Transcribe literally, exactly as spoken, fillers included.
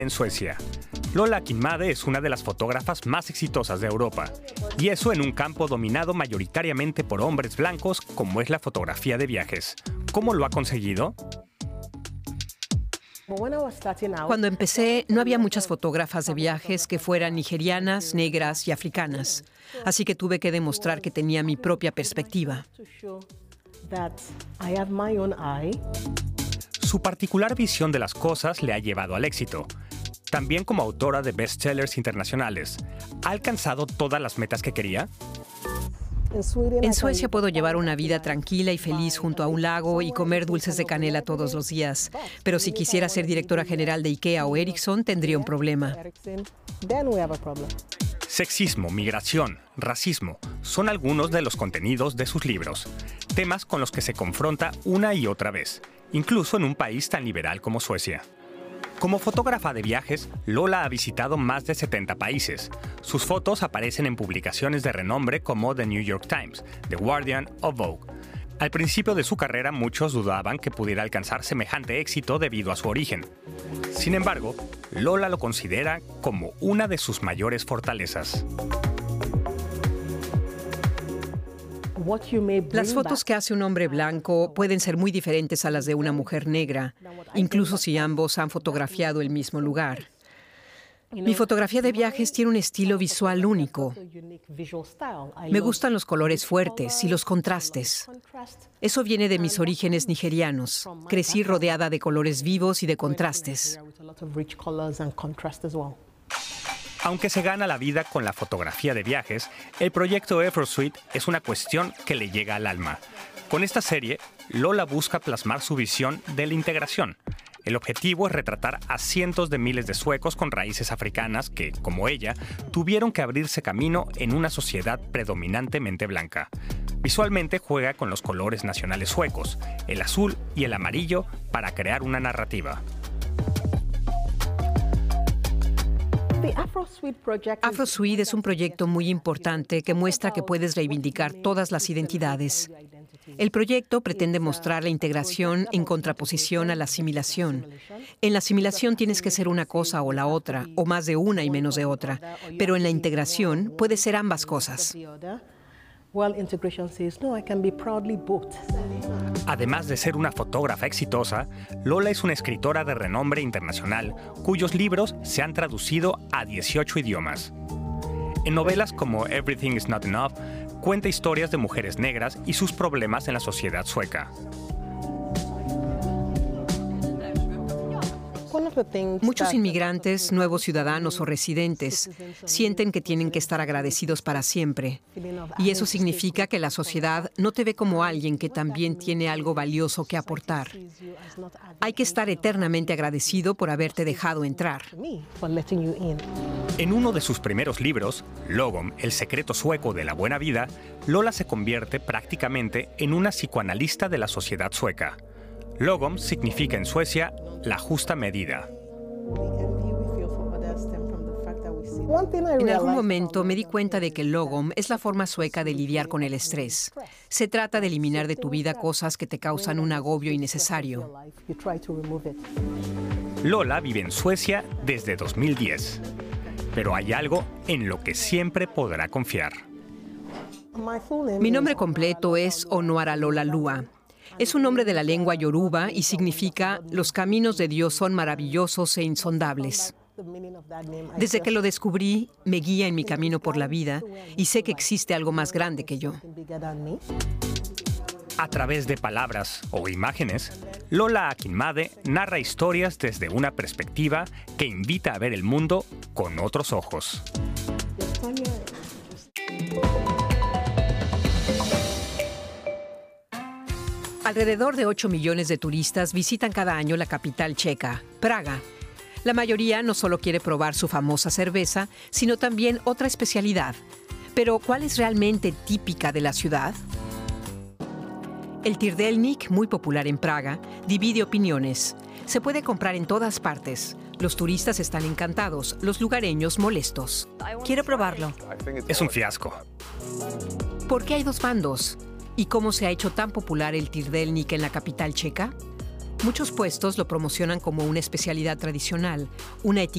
En Suecia. Lola Kinmade es una de las fotógrafas más exitosas de Europa, y eso en un campo dominado mayoritariamente por hombres blancos como es la fotografía de viajes. ¿Cómo lo ha conseguido? Cuando empecé, no había muchas fotógrafas de viajes que fueran nigerianas, negras y africanas, así que tuve que demostrar que tenía mi propia perspectiva. Su particular visión de las cosas le ha llevado al éxito. También como autora de bestsellers internacionales, ¿ha alcanzado todas las metas que quería? En Suecia puedo llevar una vida tranquila y feliz junto a un lago y comer dulces de canela todos los días. Pero si quisiera ser directora general de IKEA o Ericsson, tendría un problema. Sexismo, migración, racismo son algunos de los contenidos de sus libros, temas con los que se confronta una y otra vez, incluso en un país tan liberal como Suecia. Como fotógrafa de viajes, Lola ha visitado más de setenta países. Sus fotos aparecen en publicaciones de renombre como The New York Times, The Guardian o Vogue. Al principio de su carrera, muchos dudaban que pudiera alcanzar semejante éxito debido a su origen. Sin embargo, Lola lo considera como una de sus mayores fortalezas. Las fotos que hace un hombre blanco pueden ser muy diferentes a las de una mujer negra, incluso si ambos han fotografiado el mismo lugar. Mi fotografía de viajes tiene un estilo visual único. Me gustan los colores fuertes y los contrastes. Eso viene de mis orígenes nigerianos. Crecí rodeada de colores vivos y de contrastes. Aunque se gana la vida con la fotografía de viajes, el proyecto Effortsuite es una cuestión que le llega al alma. Con esta serie, Lola busca plasmar su visión de la integración. El objetivo es retratar a cientos de miles de suecos con raíces africanas que, como ella, tuvieron que abrirse camino en una sociedad predominantemente blanca. Visualmente juega con los colores nacionales suecos, el azul y el amarillo, para crear una narrativa. Afrosuite es un proyecto muy importante que muestra que puedes reivindicar todas las identidades. El proyecto pretende mostrar la integración en contraposición a la asimilación. En la asimilación tienes que ser una cosa o la otra, o más de una y menos de otra, pero en la integración puedes ser ambas cosas. Además de ser una fotógrafa exitosa, Lola es una escritora de renombre internacional cuyos libros se han traducido a dieciocho idiomas. En novelas como Everything is Not Enough, cuenta historias de mujeres negras y sus problemas en la sociedad sueca. Muchos inmigrantes, nuevos ciudadanos o residentes, sienten que tienen que estar agradecidos para siempre. Y eso significa que la sociedad no te ve como alguien que también tiene algo valioso que aportar. Hay que estar eternamente agradecido por haberte dejado entrar. En uno de sus primeros libros, Logom, el secreto sueco de la buena vida, Lola se convierte prácticamente en una psicoanalista de la sociedad sueca. Logom significa en Suecia la justa medida. En algún momento me di cuenta de que Logom es la forma sueca de lidiar con el estrés. Se trata de eliminar de tu vida cosas que te causan un agobio innecesario. Lola vive en Suecia desde dos mil diez, pero hay algo en lo que siempre podrá confiar. Mi nombre completo es Onuaralola Lua. Es un nombre de la lengua yoruba y significa «Los caminos de Dios son maravillosos e insondables». Desde que lo descubrí, me guía en mi camino por la vida y sé que existe algo más grande que yo. A través de palabras o imágenes, Lola Kinmade narra historias desde una perspectiva que invita a ver el mundo con otros ojos. Alrededor de ocho millones de turistas visitan cada año la capital checa, Praga. La mayoría no solo quiere probar su famosa cerveza, sino también otra especialidad. Pero, ¿cuál es realmente típica de la ciudad? El Tyrdelnik, muy popular en Praga, divide opiniones. Se puede comprar en todas partes. Los turistas están encantados, los lugareños molestos. Quiero probarlo. Es un fiasco. ¿Por qué hay dos bandos? ¿Y cómo se ha hecho tan popular el Tyrdelnik en la capital checa? Muchos puestos lo promocionan como una especialidad tradicional, una etiqueta